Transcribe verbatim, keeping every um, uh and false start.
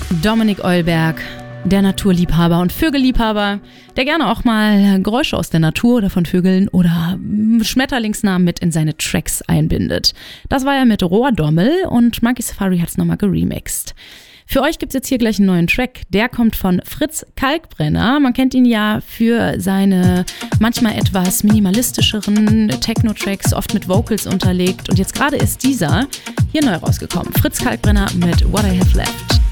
Dominik Eulberg, der Naturliebhaber und Vögelliebhaber, der gerne auch mal Geräusche aus der Natur oder von Vögeln oder Schmetterlingsnamen mit in seine Tracks einbindet. Das war ja mit Rohrdommel und Monkey Safari hat es nochmal geremixed. Für euch gibt's jetzt hier gleich einen neuen Track. Der kommt von Fritz Kalkbrenner. Man kennt ihn ja für seine manchmal etwas minimalistischeren Techno-Tracks, oft mit Vocals unterlegt. Und jetzt gerade ist dieser hier neu rausgekommen. Fritz Kalkbrenner mit What I Have Left.